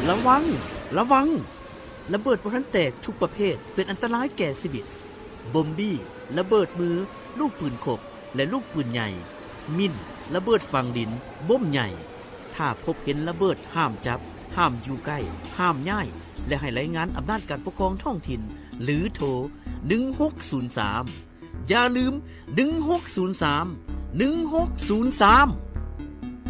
ระวังระเบิดบ่ทันแตกทุกประเภทเป็นอันตรายแก่ชีวิตบอมบี้ระเบิดมือลูกปืนขบและลูกปืนใหญ่มินระเบิดฝังดินบ่มใหญ่ถ้าพบเห็นระเบิดห้ามจับห้ามอยู่ใกล้ห้ามย้ายและให้รายงานอำนาจการปกครองท้องถิ่นหรือโทร1603อย่าลืม1603